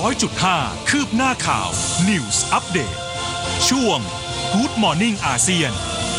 100.5 คืบหน้าข่าว News Update ช่วง Good Morning อาเซียน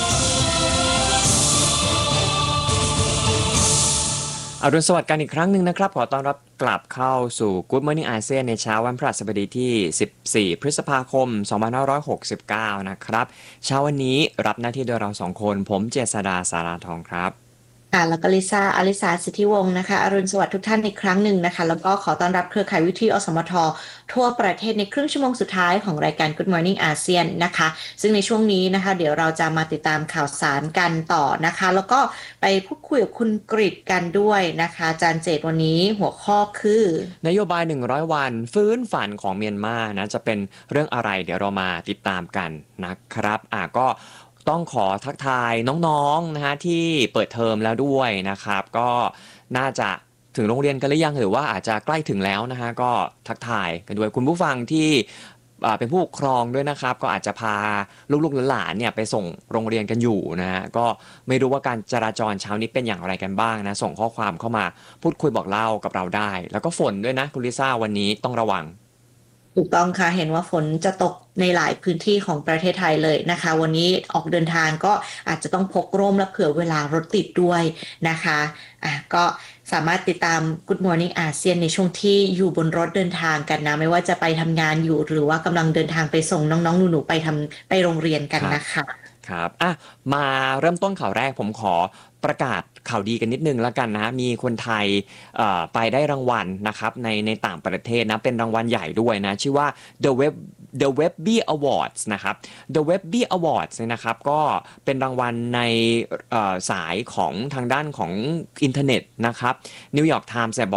อรุณสวัสดิ์กันอีกครั้งหนึ่งนะครับขอต้อนรับกลับเข้าสู่ Good Morning อาเซียนในเช้าวันพฤหัสบดีที่14พฤษภาคม2569นะครับเช้าวันนี้รับหน้าที่โดยเรา2คนผมเจษฎาสาราทองครับแล้วก็ลิซ่าอลิสาสิทธิวงศ์นะคะอรุณสวัสดิ์ทุกท่านอีกครั้งหนึ่งนะคะแล้วก็ขอต้อนรับเครือข่ายวิทยุอสมททั่วประเทศในครึ่งชั่วโมงสุดท้ายของรายการ Good Morning อาเซียนนะคะซึ่งในช่วงนี้นะคะเดี๋ยวเราจะมาติดตามข่าวสารกันต่อนะคะแล้วก็ไปพูดคุยกับคุณกฤษกันด้วยนะคะอาจารย์เจตวันนี้หัวข้อคือนโยบาย100วันฟื้นฝันของเมียนมานะจะเป็นเรื่องอะไรเดี๋ยวเรามาติดตามกันนะครับก็ต้องขอทักทายน้องๆนะฮะที่เปิดเทอมแล้วด้วยนะครับก็น่าจะถึงโรงเรียนกันหรือยังหรือว่าอาจจะใกล้ถึงแล้วนะฮะก็ทักทายกันด้วยคุณผู้ฟังที่เป็นผู้ปกครองด้วยนะครับก็อาจจะพาลูกๆหลานๆเนี่ยไปส่งโรงเรียนกันอยู่นะฮะก็ไม่รู้ว่าการจราจรเช้านี้เป็นอย่างไรกันบ้างนะส่งข้อความเข้ามาพูดคุยบอกเล่ากับเราได้แล้วก็ฝนด้วยนะคุณลิซ่าวันนี้ต้องระวังถูกต้องค่ะเห็นว่าฝนจะตกในหลายพื้นที่ของประเทศไทยเลยนะคะวันนี้ออกเดินทางก็อาจจะต้องพกร่มและเผื่อเวลารถติดด้วยนะคะก็สามารถติดตาม Good Morning อาเซียนในช่วงที่อยู่บนรถเดินทางกันนะไม่ว่าจะไปทำงานอยู่หรือว่ากำลังเดินทางไปส่งน้องๆหนูๆไปโรงเรียนกันนะคะครับมาเริ่มต้นข่าวแรกผมขอประกาศข่าวดีกันนิดนึงแล้วกันนะมีคนไทยไปได้รางวัลนะครับในต่างประเทศนะเป็นรางวัลใหญ่ด้วยนะชื่อว่า The Webby Awards นะครับ The Webby Awards เนี่ยนะครับก็เป็นรางวัลในสายของทางด้านของอินเทอร์เน็ตนะครับ New York Times บอก